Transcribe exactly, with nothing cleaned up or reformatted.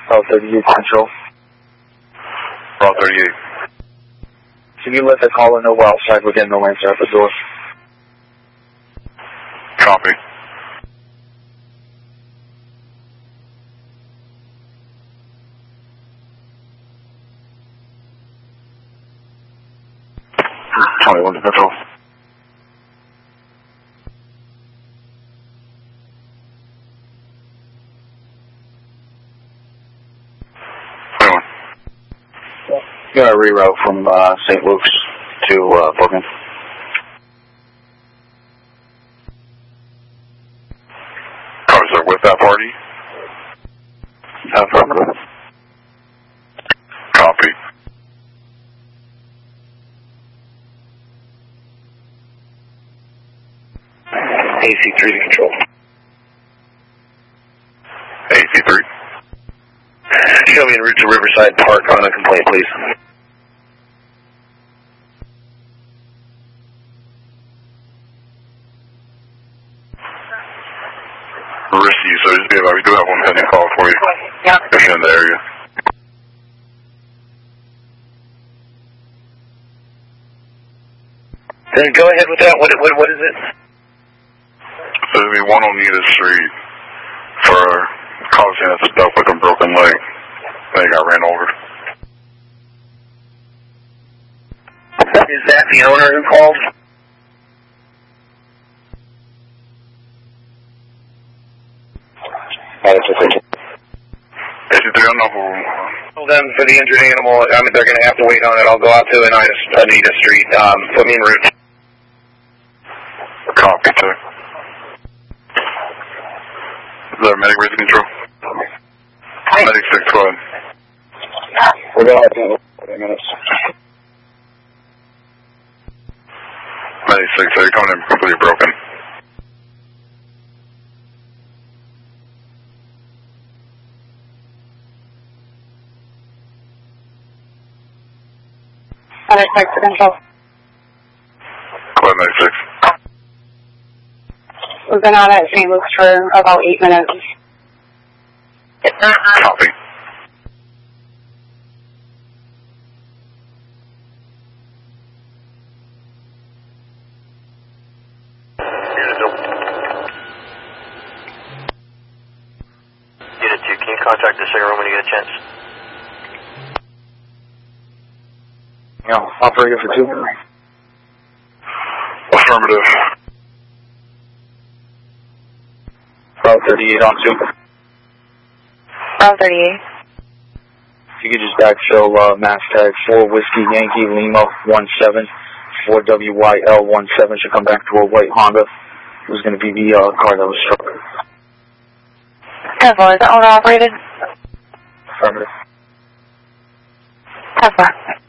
Route thirty-eight Central. Route thirty-eight. Can you let the caller know we're outside? We're getting no answer at the door. Copy. twenty-one to control. twenty-one. Got a reroute from uh, Saint Luke's to uh, Brooklyn. Cars are with that party? Affirmative. Copy. A C three to control. A C three. Show me en route to Riverside Park on a complaint, please. Risky, so just be about, we do have one pending call for you. Yeah. If you're in the area. Then go ahead with that. What, what, what is it? So there'll be one on Nita Street for causing us stuck with a broken leg. They got ran over. Is that the owner who called? A C three, I'm not for Tell them for the injured animal, I mean, they're going to have to wait on it. I'll go out to Anita Street. Um, put me en route. Copy, sir. Is there a medic ready to control? Hi. Medic six, go ahead. We're going to have forty minutes. Medic six, so you're coming in completely broken. Medic six to control. Go ahead, medic six. We've been out at Saint Luke's for about eight minutes. Copy. Unit two, can you contact the second room when you get a chance? No, operator for two. Affirmative. Route thirty-eight on two. Route thirty-eight. If you could just backfill uh, mass tag four Whiskey Yankee Lima one seven, four W Y L one seven should come back to a white Honda. It was going to be the uh, car that was struck. ten four, is that owner operated? Affirmative. ten four.